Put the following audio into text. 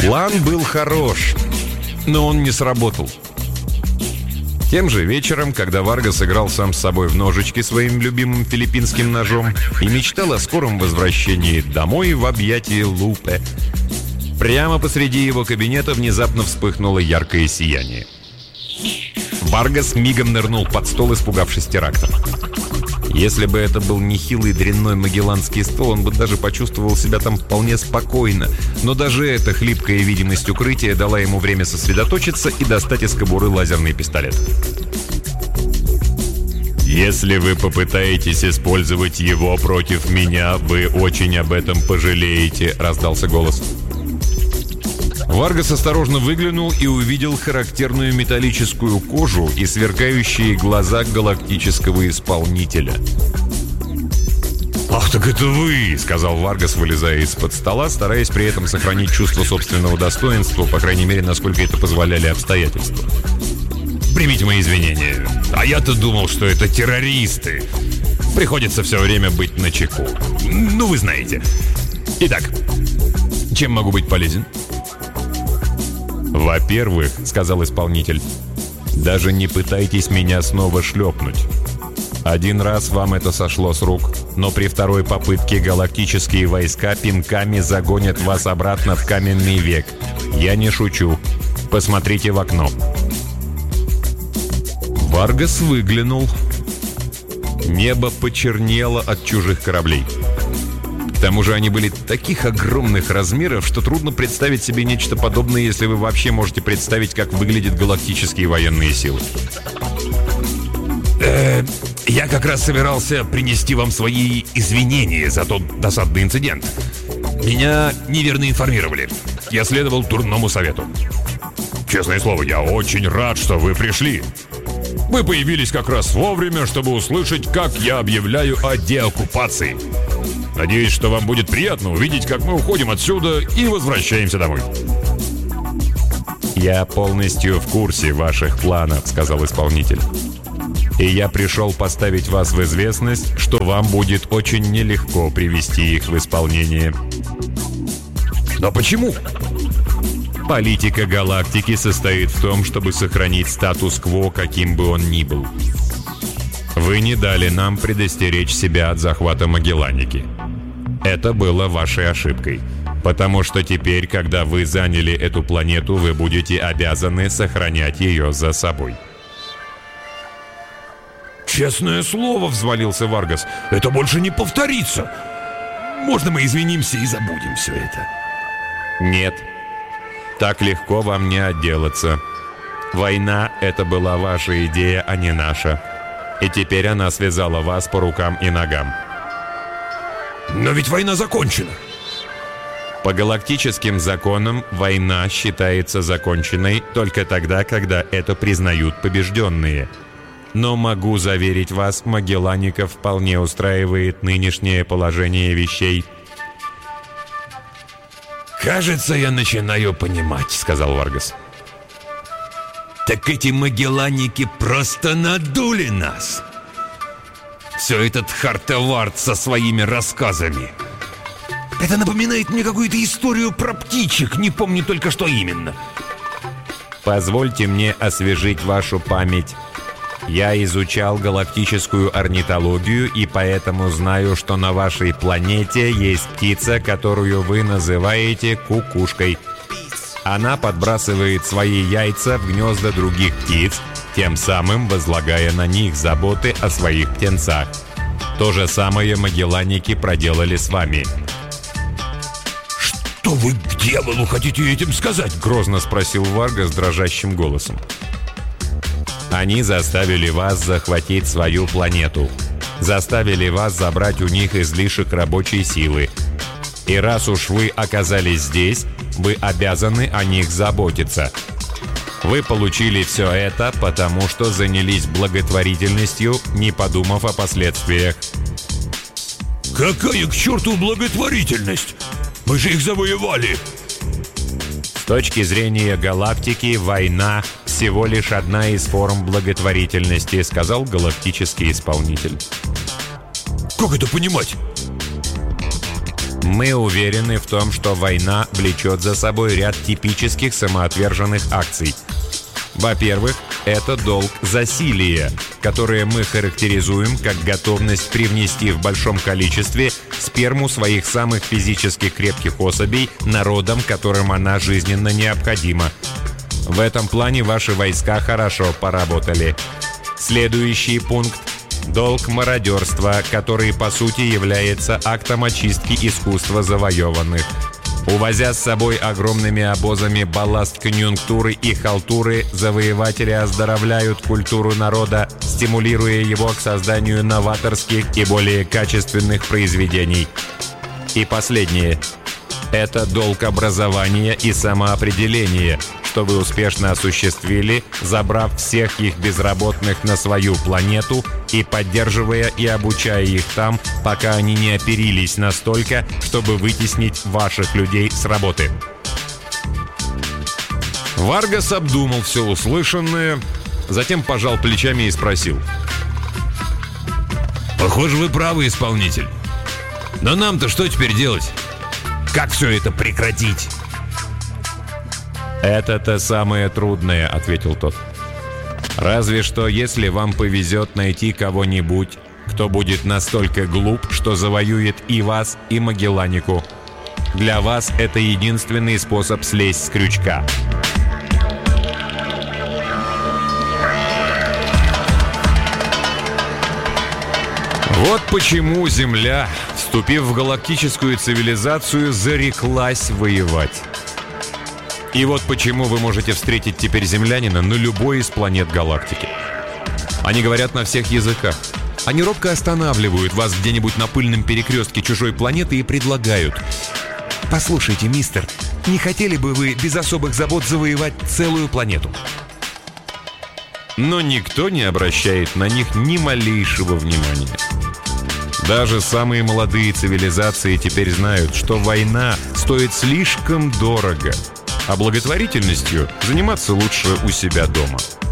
План был хорош, но он не сработал. Тем же вечером, когда Варгас играл сам с собой в ножички своим любимым филиппинским ножом и мечтал о скором возвращении домой в объятии Лупе, прямо посреди его кабинета внезапно вспыхнуло яркое сияние. Варгас мигом нырнул под стол, испугавшись теракта. Если бы это был нехилый дрянной магелланский стол, он бы даже почувствовал себя там вполне спокойно. Но даже эта хлипкая видимость укрытия дала ему время сосредоточиться и достать из кобуры лазерный пистолет. «Если вы попытаетесь использовать его против меня, вы очень об этом пожалеете», — раздался голос. Варгас осторожно выглянул и увидел характерную металлическую кожу и сверкающие глаза галактического исполнителя. «Ах, так это вы!» — сказал Варгас, вылезая из-под стола, стараясь при этом сохранить чувство собственного достоинства, по крайней мере, насколько это позволяли обстоятельства. «Примите мои извинения. А я-то думал, что это террористы. Приходится все время быть начеку. Ну, вы знаете. Итак, чем могу быть полезен?» «Во-первых, — сказал исполнитель, — даже не пытайтесь меня снова шлепнуть. Один раз вам это сошло с рук, но при второй попытке галактические войска пинками загонят вас обратно в каменный век. Я не шучу. Посмотрите в окно». Варгас выглянул. Небо почернело от чужих кораблей. К тому же они были таких огромных размеров, что трудно представить себе нечто подобное, если вы вообще можете представить, как выглядят галактические военные силы. Я как раз собирался принести вам свои извинения за тот досадный инцидент. Меня неверно информировали. Я следовал дурному совету. Честное слово, я очень рад, что вы пришли. Вы появились как раз вовремя, чтобы услышать, как я объявляю о деоккупации. Надеюсь, что вам будет приятно увидеть, как мы уходим отсюда и возвращаемся домой. «Я полностью в курсе ваших планов», — сказал исполнитель. «И я пришел поставить вас в известность, что вам будет очень нелегко привести их в исполнение». «Но почему?» «Политика галактики состоит в том, чтобы сохранить статус-кво, каким бы он ни был. Вы не дали нам предостеречь себя от захвата Магелланики. Это было вашей ошибкой, потому что теперь, когда вы заняли эту планету, вы будете обязаны сохранять ее за собой». «Честное слово», — взвалился Варгас, — «это больше не повторится. Можно мы извинимся и забудем все это?» «Нет. Так легко вам не отделаться. Война — это была ваша идея, а не наша. И теперь она связала вас по рукам и ногам». «Но ведь война закончена». По галактическим законам война считается законченной только тогда, когда это признают побежденные. Но могу заверить вас, Магелланика вполне устраивает нынешнее положение вещей. «Кажется, я начинаю понимать», — сказал Варгас. «Так эти Магелланики просто надули нас. Все этот Хартевард со своими рассказами. Это напоминает мне какую-то историю про птичек, не помню только что именно». Позвольте мне освежить вашу память. Я изучал галактическую орнитологию и поэтому знаю, что на вашей планете есть птица, которую вы называете кукушкой. Она подбрасывает свои яйца в гнезда других птиц, тем самым возлагая на них заботы о своих птенцах. То же самое Магелланики проделали с вами. «Что вы к дьяволу хотите этим сказать?» — грозно спросил Варгас дрожащим голосом. Они заставили вас захватить свою планету. Заставили вас забрать у них излишек рабочей силы. И раз уж вы оказались здесь, вы обязаны о них заботиться. Вы получили все это, потому что занялись благотворительностью, не подумав о последствиях. «Какая к черту благотворительность? Мы же их завоевали!» С точки зрения галактики, война — всего лишь одна из форм благотворительности, сказал галактический исполнитель. «Как это понимать?» Мы уверены в том, что война влечет за собой ряд типических самоотверженных акций. Во-первых, это долг засилия, которое мы характеризуем как готовность привнести в большом количестве сперму своих самых физически крепких особей народам, которым она жизненно необходима. В этом плане ваши войска хорошо поработали. Следующий пункт – долг мародерства, который по сути является актом очистки искусства завоеванных. Увозя с собой огромными обозами балласт конъюнктуры и халтуры, завоеватели оздоровляют культуру народа, стимулируя его к созданию новаторских и более качественных произведений. И последнее – это долг образования и самоопределения, что вы успешно осуществили, забрав всех их безработных на свою планету и поддерживая и обучая их там, пока они не оперились настолько, чтобы вытеснить ваших людей с работы. Варгас обдумал все услышанное, затем пожал плечами и спросил. «Похоже, вы правы, исполнитель. Но нам-то что теперь делать? Как все это прекратить?» «Это-то самое трудное», — ответил тот. «Разве что, если вам повезет найти кого-нибудь, кто будет настолько глуп, что завоюет и вас, и Магелланику. Для вас это единственный способ слезть с крючка». Вот почему Земля, вступив в галактическую цивилизацию, зареклась воевать. И вот почему вы можете встретить теперь землянина на любой из планет галактики. Они говорят на всех языках. Они робко останавливают вас где-нибудь на пыльном перекрестке чужой планеты и предлагают: «Послушайте, мистер, не хотели бы вы без особых забот завоевать целую планету?» Но никто не обращает на них ни малейшего внимания. Даже самые молодые цивилизации теперь знают, что война стоит слишком дорого, а благотворительностью заниматься лучше у себя дома.